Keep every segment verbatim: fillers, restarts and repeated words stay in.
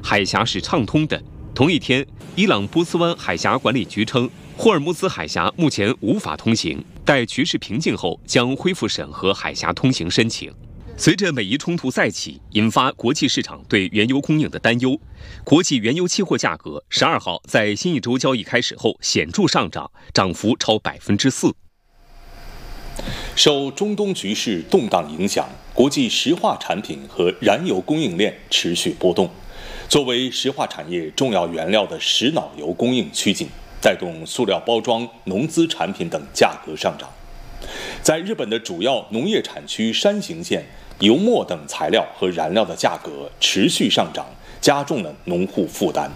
海峡是畅通的。同一天，伊朗波斯湾海峡管理局称，霍尔木兹海峡目前无法通行，待局势平静后将恢复审核海峡通行申请。随着美伊冲突再起，引发国际市场对原油供应的担忧，国际原油期货价格十二号在新一周交易开始后显著上涨，涨幅超百分之四。 受中东局势动荡影响，国际石化产品和燃油供应链持续波动。作为石化产业重要原料的石脑油供应趋紧，带动塑料包装、农资产品等价格上涨。在日本的主要农业产区山形县，油墨等材料和燃料的价格持续上涨，加重了农户负担。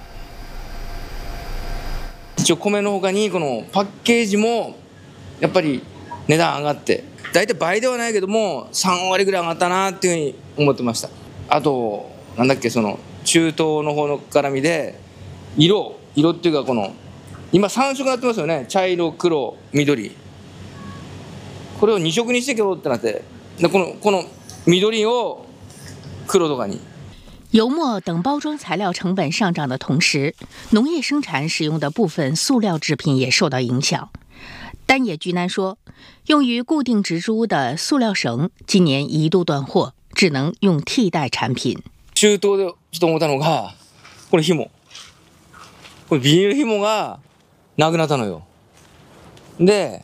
一応米の他にこのパッケージもやっぱり値段上がって、だいたい倍ではないけどもさん割ぐらい上がったなっていうふうに思ってました。あとなんだっけその中東の方の絡みで色色っていうかこの今さん色になってますよね。茶色、黒、緑。これをに色にしていこうってなって、でこのこの緑を黒とかに。 油墨等包装材料成本上涨的同时，农业生产使用的部分塑料制品也受到影响。丹野居南说，用于固定植株的塑料绳今年一度断货，只能用替代产品。 中東でちょっと思ったのが、これ紐、これビニール紐がなくなったのよ。で、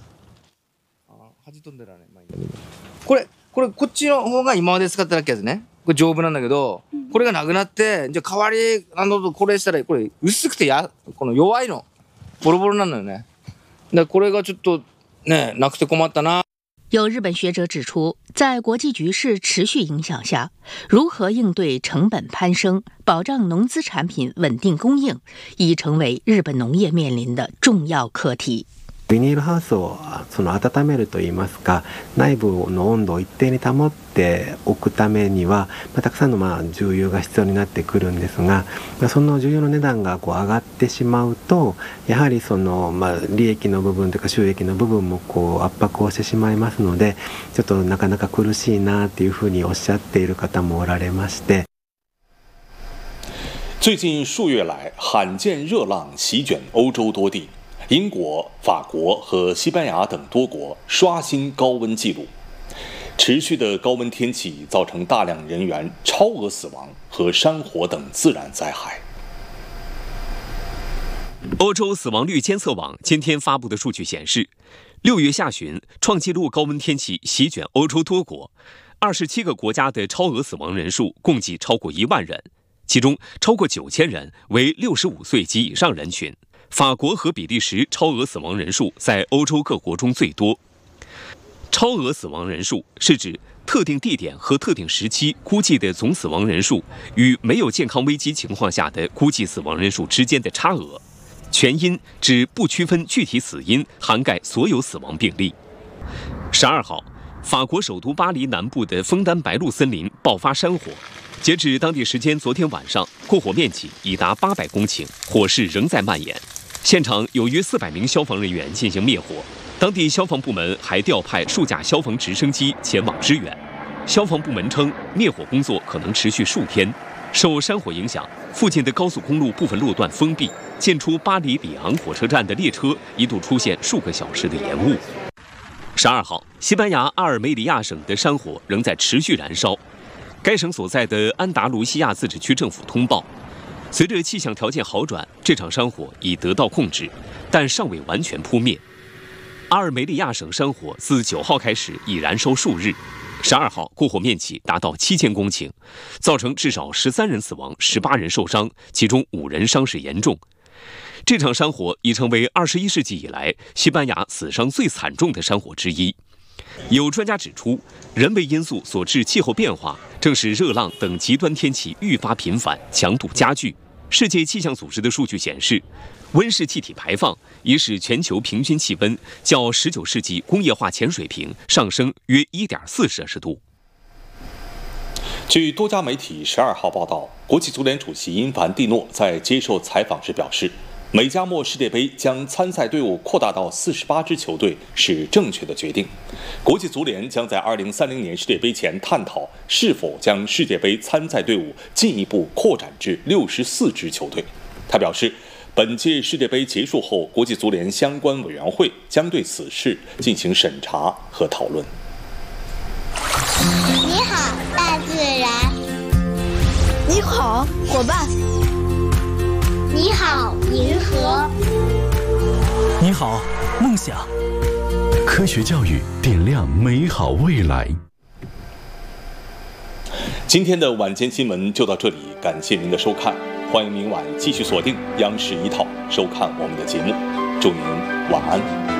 端飛んでらね、これこれこっちの方が今まで使ってたやつね。これ丈夫なんだけど、これがなくなって、じゃあ代わりあのこれしたらこれ薄くてやこの弱いのボロボロなのよね。だこれがちょっとねなくて困ったな。 有日本学者指出，在国际局势持续影响下，如何应对成本攀升，保障农资产品稳定供应，已成为日本农业面临的重要课题。 ビニールハウスをその温めるといいますか、内部の温度を一定に保っておくためには、まあ、たくさんのまあ重油が必要になってくるんですが、まあ、その重油の値段がこう上がってしまうと、やはりそのまあ利益の部分というか収益の部分もこう圧迫をしてしまいますので、ちょっとなかなか苦しいなというふうにおっしゃっている方もおられまして。 最近数月来，罕见热浪席卷欧洲多地。英国、法国和西班牙等多国刷新高温纪录。持续的高温天气造成大量人员超额死亡和山火等自然灾害。 欧洲死亡率监测网今天发布的数据显示，六月下旬创纪录高温天气席卷欧洲多国，二十七个国家的超额死亡人数共计超过一万人，其中超过九千人为六十五岁及以上人群。法国和比利时超额死亡人数在欧洲各国中最多。超额死亡人数是指特定地点和特定时期估计的总死亡人数与没有健康危机情况下的估计死亡人数之间的差额。全因指不区分具体死因，涵盖所有死亡病例。十二号，法国首都巴黎南部的枫丹白露森林爆发山火。截至当地时间昨天晚上，过火面积已达八百公顷，火势仍在蔓延。现场有约四百名消防人员进行灭火，当地消防部门还调派数架消防直升机前往支援。消防部门称，灭火工作可能持续数天。受山火影响，附近的高速公路部分路段封闭，进出巴黎里昂火车站的列车一度出现数个小时的延误。十二号，西班牙阿尔梅里亚省的山火仍在持续燃烧。该省所在的安达卢西亚自治区政府通报，随着气象条件好转，这场山火已得到控制，但尚未完全扑灭。阿尔梅利亚省山火自九号开始已燃烧数日，十二号过火面积达到七千公顷，造成至少十三人死亡、十八人受伤，其中五人伤势严重。这场山火已成为二十一世纪以来西班牙死伤最惨重的山火之一。有专家指出，人为因素所致气候变化正使热浪等极端天气愈发频繁、强度加剧。世界气象组织的数据显示，温室气体排放已使全球平均气温较十九世纪工业化前水平上升约 一点四摄氏度。 据多家媒体十二号报道，国际足联主席因凡蒂诺在接受采访时表示， 美加墨世界杯将参赛队伍扩大到四十八支球队是正确的决定。国际足联将在二零三零年世界杯前探讨是否将世界杯参赛队伍进一步扩展至六十四支球队。他表示，本届世界杯结束后，国际足联相关委员会将对此事进行审查和讨论。 你好，大自然。 你好，伙伴。 你好，银河。 你好，梦想。科学教育点亮美好未来。 今天的晚间新闻就到这里，感谢您的收看，欢迎明晚继续锁定央视一套收看我们的节目，祝您晚安。